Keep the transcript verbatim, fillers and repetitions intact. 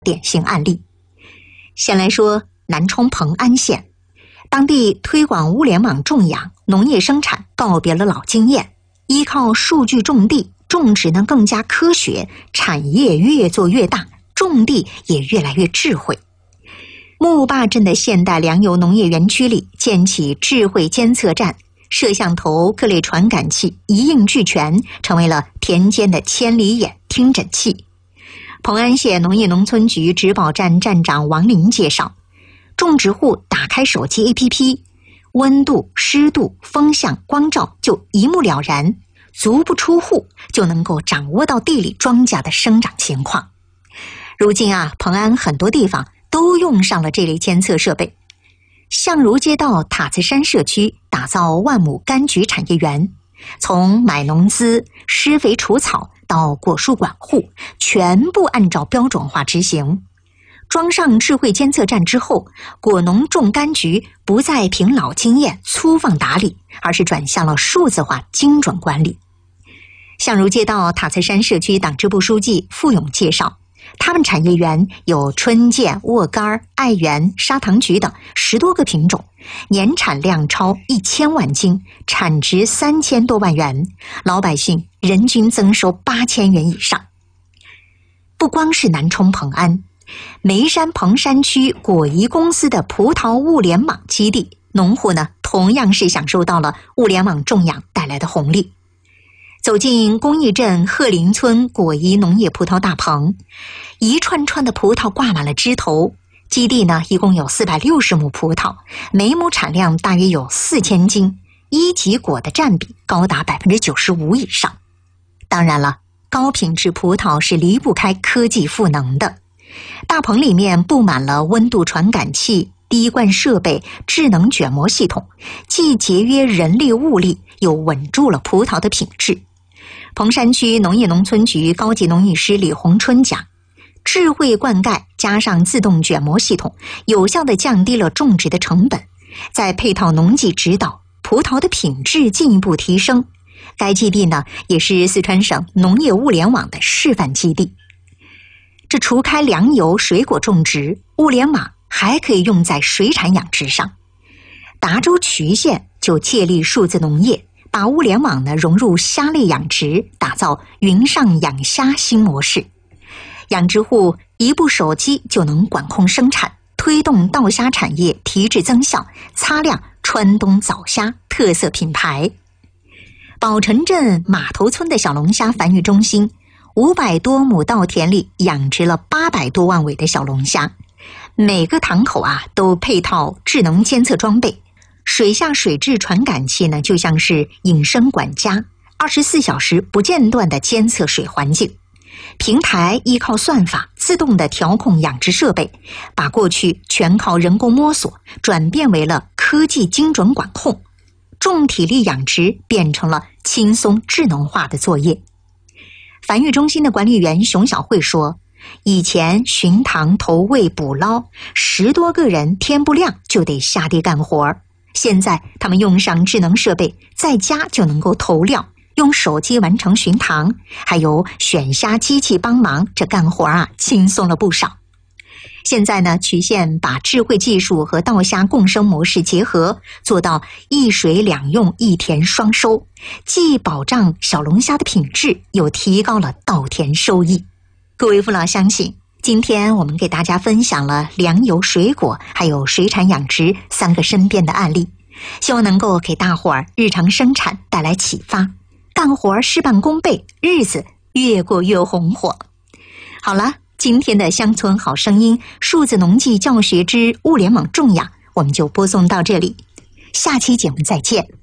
典型案例。先来说南充蓬安县，当地推广物联网种养，农业生产告别了老经验，依靠数据种地，种植呢更加科学，产业越做越大，种地也越来越智慧。木坝镇的现代粮油农业园区里建起智慧监测站，摄像头、各类传感器一应俱全，成为了田间的千里眼听诊器。蓬安县农业农村局植保站站长王林介绍，种植户打开手机 A P P， 温度、湿度、风向、光照就一目了然，足不出户就能够掌握到地里庄稼的生长情况。如今啊，蓬安很多地方都用上了这类监测设备。相如街道塔子山社区打造万亩柑橘产业园，从买农资、施肥除草到果树管护，全部按照标准化执行。装上智慧监测站之后，果农种柑橘不再凭老经验粗放打理，而是转向了数字化精准管理。相如街道塔子山社区党支部书记付勇介绍，他们产业园有春见、沃柑、爱媛、砂糖橘等十多个品种，年产量超一千万斤，产值三千多万元，老百姓人均增收八千元以上。不光是南充蓬安，眉山蓬山区果宜公司的葡萄物联网基地，农户呢同样是享受到了物联网种养带来的红利。走进公益镇鹤林村果宜农业葡萄大棚，一串串的葡萄挂满了枝头。基地呢一共有四百六十亩葡萄，每亩产量大约有四千斤，一级果的占比高达 百分之九十五 以上。当然了，高品质葡萄是离不开科技赋能的。大棚里面布满了温度传感器、滴灌设备、智能卷膜系统，既节约人力物力，又稳住了葡萄的品质。蓬山区农业农村局高级农艺师李红春讲，智慧灌溉加上自动卷膜系统，有效地降低了种植的成本，再配套农技指导，葡萄的品质进一步提升。该基地呢，也是四川省农业物联网的示范基地。这除开粮油、水果种植，物联网还可以用在水产养殖上。达州渠县就借力数字农业，把物联网呢融入虾类养殖，打造云上养虾新模式。养殖户一部手机就能管控生产，推动稻虾产业提质增效，擦亮川东早虾特色品牌。宝城镇码头村的小龙虾繁育中心，五百多亩稻田里养殖了八百多万尾的小龙虾，每个塘口啊都配套智能监测装备，水下水质传感器呢就像是隐身管家，二十四小时不间断地监测水环境。平台依靠算法自动地调控养殖设备，把过去全靠人工摸索转变为了科技精准管控，重体力养殖变成了轻松智能化的作业。繁育中心的管理员熊小慧说，以前巡塘投喂捕捞，十多个人天不亮就得下地干活，现在他们用上智能设备，在家就能够投料，用手机完成巡塘，还有选虾机器帮忙，这干活啊轻松了不少。现在呢，渠县把智慧技术和稻虾共生模式结合，做到一水两用一田双收，既保障小龙虾的品质，又提高了稻田收益。各位父老乡亲，今天我们给大家分享了粮油、水果还有水产养殖三个身边的案例，希望能够给大伙儿日常生产带来启发，干活事半功倍，日子越过越红火。好了，今天的乡村好声音数字农技教学之物联网种养，我们就播送到这里，下期节目再见。